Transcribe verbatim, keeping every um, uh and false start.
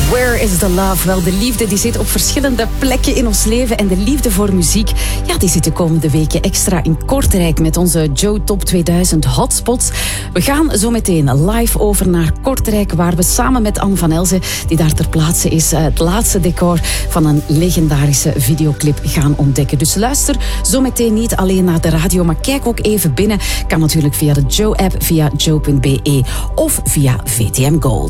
Where is the love? Wel, de liefde die zit op verschillende plekken in ons leven. En de liefde voor muziek, ja, die zit de komende weken extra in Kortrijk met onze Joe Top tweeduizend Hotspots. We gaan zo meteen live over naar Kortrijk, waar we samen met Anne van Elzen, die daar ter plaatse is, het laatste decor van een legendarische videoclip gaan ontdekken. Dus luister zo meteen niet alleen naar de radio, maar kijk ook even binnen. Kan natuurlijk via de Joe-app, via joe punt be of via V T M Gold.